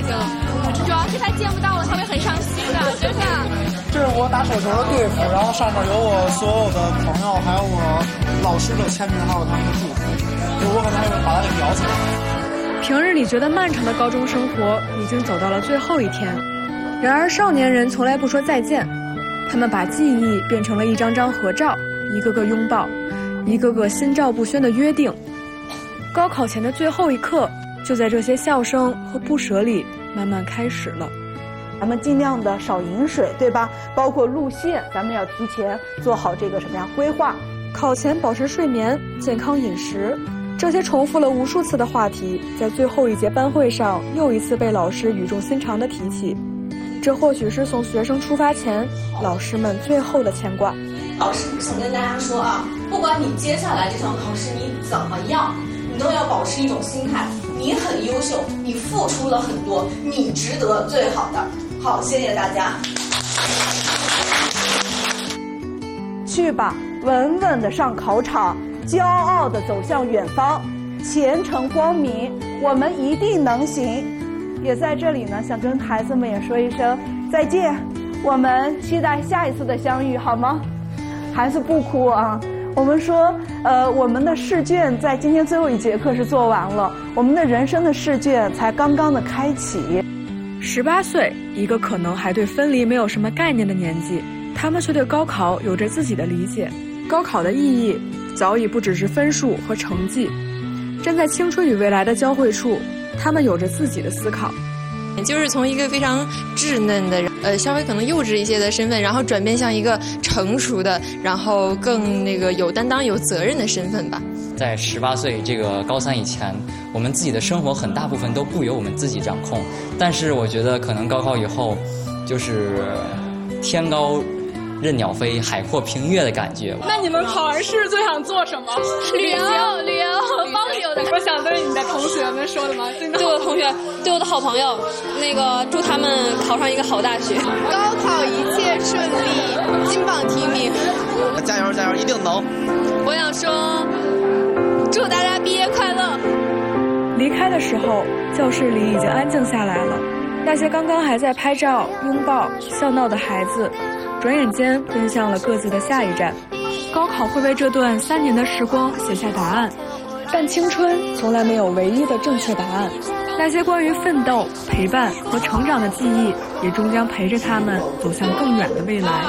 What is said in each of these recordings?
心了。主要是他见不到了，他会很伤心的，真的。 这是我打手球的队服，然后上面有我所有的朋友，还有我老师的签名，还有他们的祝福。就我可能会把它给裱起来。 平日里觉得漫长的高中生活已经走到了最后一天，然而少年人从来不说再见，他们把记忆变成了一张张合照，一个个拥抱，一个个心照不宣的约定。高考前的最后一刻，就在这些笑声和不舍里慢慢开始了。 咱们尽量的少饮水，对吧？包括路线，咱们要提前做好这个什么呀规划。 考前保持睡眠、健康饮食，这些重复了无数次的话题，在最后一节班会上又一次被老师语重心长地提起。这或许是从学生出发前，老师们最后的牵挂。 老师想跟大家说啊，不管你接下来这场考试你怎么样，你都要保持一种心态，你很优秀，你付出了很多，你值得最好的。好，谢谢大家。 去吧，稳稳的上考场，骄傲的走向远方，前程光明，我们一定能行。也在这里呢，想跟孩子们也说一声再见，我们期待下一次的相遇，好吗？孩子不哭啊。我们说，我们的试卷在今天最后一节课是做完了，我们的人生的试卷才刚刚的开启。 18岁，一个可能还对分离没有什么概念的年纪，他们却对高考有着自己的理解。高考的意义早已不只是分数和成绩，站在青春与未来的交汇处，他们有着自己的思考。 就是从一个非常稚嫩的稍微可能幼稚一些的身份，然后转变向一个成熟的，然后更有担当有责任的身份吧。 在18岁这个高3以前，我们自己的生活很大部分都不由我们自己掌控，但是我觉得可能高考以后就是天高任鸟飞，海阔凭月的感觉。 那你们考完试最想做什么？旅游包邮的。我想对你的同学们说的吗？ 对我的同学，对我的好朋友，祝他们考上一个好大学， 高考一切顺利，金榜题名。 加油加油，一定能！ 我想说，祝大家毕业快乐。 离开的时候，教室里已经安静下来了。那些刚刚还在拍照、拥抱、笑闹的孩子，转眼间奔向了各自的下一站。高考会为这段3年的时光写下答案，但青春从来没有唯一的正确答案。那些关于奋斗、陪伴和成长的记忆，也终将陪着他们走向更远的未来。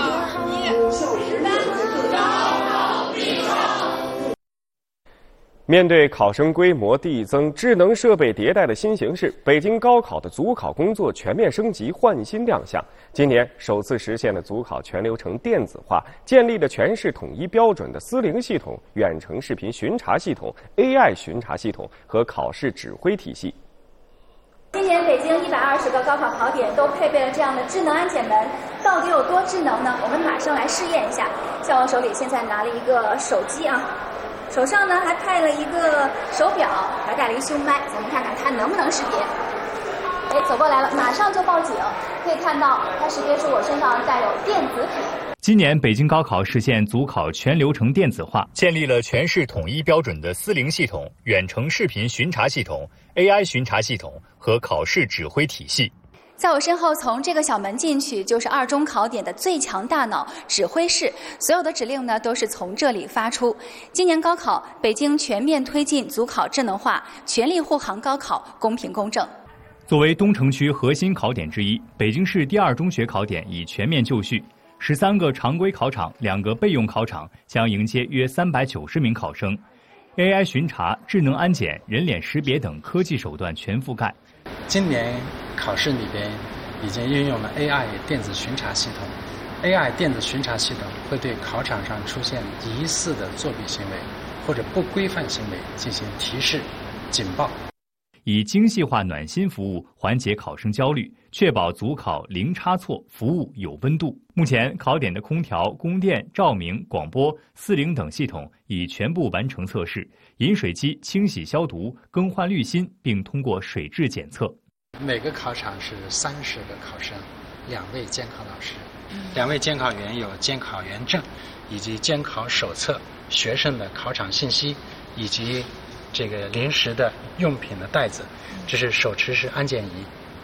面对考生规模递增、智能设备迭代的新形势，北京高考的组考工作全面升级、焕新亮相。今年首次实现了组考全流程电子化，建立了全市统一标准的司令系统、远程视频巡查系统、AI 巡查系统和考试指挥体系。 今年北京120个高考考点都配备了这样的智能安检门，到底有多智能呢？我们马上来试验一下。像我手里现在拿了一个手机啊。手上呢还戴了一个手表，还戴了一个胸麦，咱们看看它能不能识别。走过来了，马上就报警。可以看到，它识别出我身上带有电子笔。 今年北京高考实现组考全流程电子化，建立了全市统一标准的司令系统、远程视频巡查系统、AI 巡查系统和考试指挥体系。 在我身后，从这个小门进去就是2中考点的最强大脑指挥室，所有的指令呢都是从这里发出。今年高考，北京全面推进组考智能化，全力护航高考公平公正。 作为东城区核心考点之一，北京市第2中学考点已全面就绪，13个常规考场、2个备用考场将迎接约390名考生。AI 巡查、智能安检、人脸识别等科技手段全覆盖。 今年考试里边已经运用了 AI 电子巡查系统。AI 电子巡查系统会对考场上出现疑似的作弊行为或者不规范行为进行提示、警报， 以精细化暖心服务缓解考生焦虑，确保组考零差错，服务有温度。目前，考点的空调、供电、照明、广播、司令等系统已全部完成测试，饮水机清洗消毒、更换滤芯，并通过水质检测。 每个考场是30个考生，2位监考老师，2位监考员有监考员证，以及监考手册、学生的考场信息，以及这个临时的用品的袋子。这是手持式安检仪，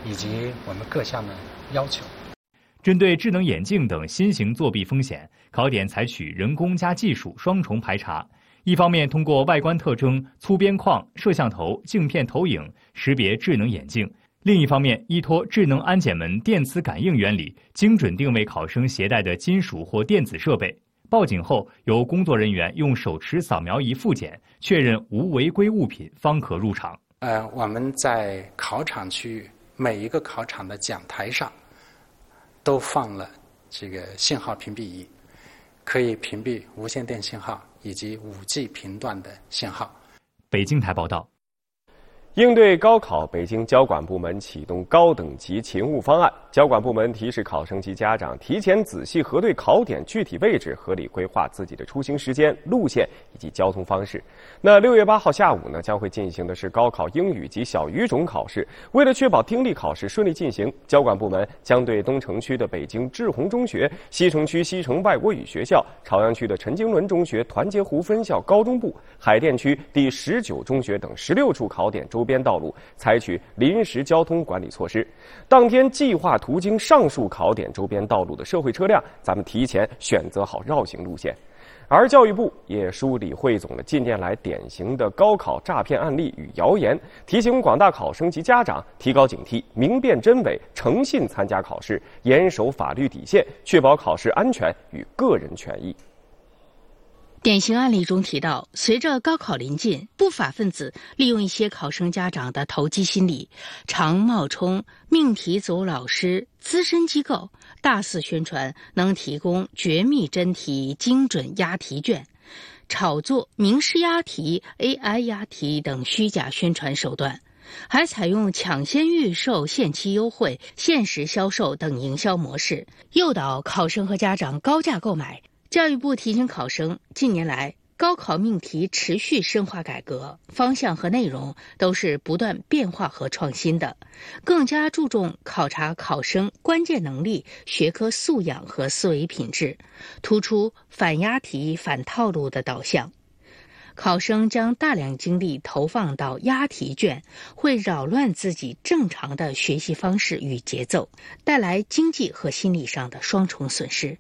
以及我们各项的要求。 针对智能眼镜等新型作弊风险，考点采取人工加技术双重排查。一方面通过外观特征、粗边框、摄像头、镜片投影识别智能眼镜；另一方面依托智能安检门电磁感应原理，精准定位考生携带的金属或电子设备。报警后，由工作人员用手持扫描仪复检，确认无违规物品，方可入场。 我们在考场区域每一个考场的讲台上都放了这个信号屏蔽仪，可以屏蔽无线电信号以及5G 频段的信号。 北京台报道。 应对高考，北京交管部门启动高等级勤务方案。交管部门提示考生及家长提前仔细核对考点具体位置，合理规划自己的出行时间、路线以及交通方式。那6月8号下午呢，将会进行的是高考英语及小语种考试。为了确保听力考试顺利进行，交管部门将对东城区的北京志宏中学、西城区西城外国语学校、朝阳区的陈经纶中学团结湖分校高中部、海淀区第19中学等16处考点周边道路采取临时交通管理措施。当天计划途经上述考点周边道路的社会车辆，咱们提前选择好绕行路线。而教育部也梳理汇总了近年来典型的高考诈骗案例与谣言，提醒广大考生及家长提高警惕，明辨真伪，诚信参加考试，严守法律底线，确保考试安全与个人权益。 典型案例中提到，随着高考临近，不法分子利用一些考生家长的投机心理，常冒充命题组老师、资深机构，大肆宣传能提供绝密真题、精准押题卷，炒作名师押题、AI 押题等虚假宣传手段，还采用抢先预售、限期优惠、限时销售等营销模式，诱导考生和家长高价购买。教育部提醒考生，近年来高考命题持续深化改革，方向和内容都是不断变化和创新的，更加注重考察考生关键能力、学科素养和思维品质，突出反押题、反套路的导向。考生将大量精力投放到押题卷，会扰乱自己正常的学习方式与节奏，带来经济和心理上的双重损失。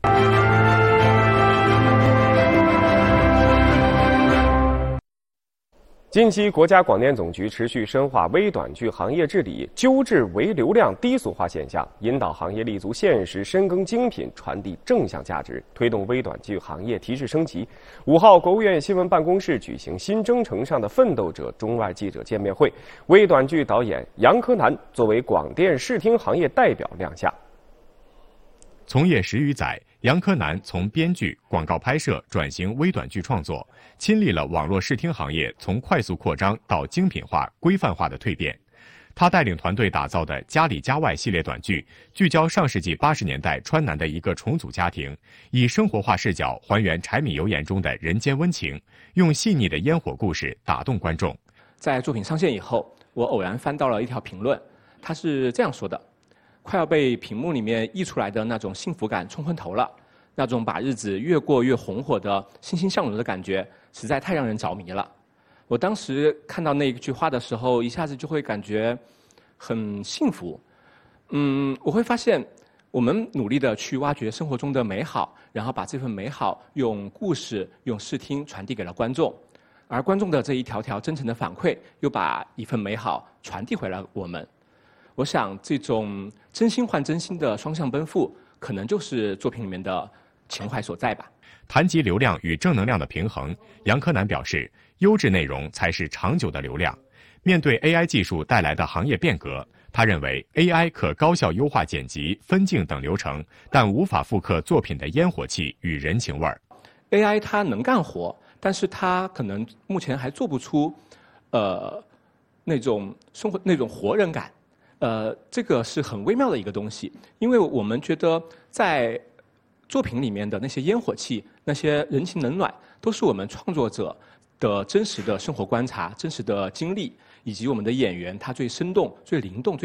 近期，国家广电总局持续深化微短剧行业治理，纠治微流量低俗化现象，引导行业立足现实，深耕精品，传递正向价值，推动微短剧行业提质升级。5号，国务院新闻办公室举行新征程上的奋斗者中外记者见面会，微短剧导演杨柯南作为广电视听行业代表亮相。 从业10余载，杨柯南从编剧、广告拍摄转型微短剧创作，亲历了网络视听行业从快速扩张到精品化、规范化的蜕变。他带领团队打造的《家里家外》系列短剧，聚焦上世纪80年代川南的一个重组家庭，以生活化视角还原柴米油盐中的人间温情，用细腻的烟火故事打动观众。 在作品上线以后，我偶然翻到了一条评论，他是这样说的：快要被屏幕里面溢出来的那种幸福感冲昏头了，那种把日子越过越红火的欣欣向荣的感觉，实在太让人着迷了。我当时看到那一句话的时候，一下子就会感觉很幸福。我会发现，我们努力的去挖掘生活中的美好，然后把这份美好用故事、用视听传递给了观众，而观众的这一条条真诚的反馈，又把一份美好传递回了我们。我想，这种真心换真心的双向奔赴，可能就是作品里面的情怀所在吧。 谈及流量与正能量的平衡，杨柯南表示，优质内容才是长久的流量。面对 AI 技术带来的行业变革，他认为 AI 可高效优化剪辑、分镜等流程，但无法复刻作品的烟火气与人情味儿。 AI 它能干活，但是它可能目前还做不出，那种生活那种活人感。这个是很微妙的一个东西，因为我们觉得在作品里面的那些烟火气、那些人情冷暖，都是我们创作者的真实的生活观察、真实的经历，以及我们的演员他最生动、最灵动、最